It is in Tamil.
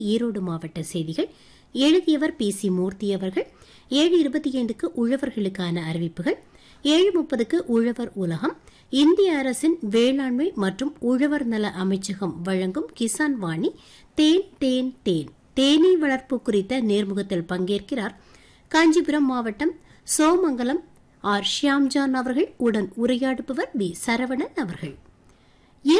ஈரோடு மாவட்ட செய்திகள் எழுதியவர் PC மூர்த்தி அவர்கள். 7:25க்கு உழவர்களுக்கான அறிவிப்புகள், 7:30க்கு உழவர் உலகம், இந்திய அரசின் வேளாண்மை மற்றும் உழவர் நல அமைச்சகம் வழங்கும் கிசான் வாணி தேன் தேன் தேன் தேனீ வளர்ப்பு குறித்த நேர்முகத்தில் பங்கேற்கிறார் காஞ்சிபுரம் மாவட்டம் சோமங்கலம் ஷியாம்ஜான் அவர்கள். உடன் உரையாடுபவர் B. சரவணன் அவர்கள்.